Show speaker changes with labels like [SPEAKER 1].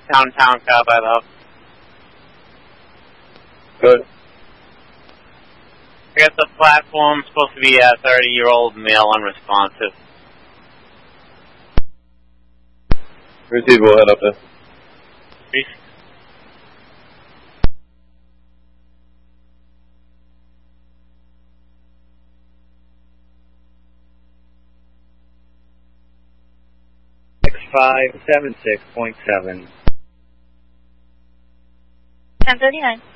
[SPEAKER 1] Downtown Cab, I love.
[SPEAKER 2] Good.
[SPEAKER 1] I got the platform supposed to be a 30-year-old male unresponsive.
[SPEAKER 2] Receive, we'll head up there.
[SPEAKER 1] Peace.
[SPEAKER 3] X576.7.
[SPEAKER 4] 1039.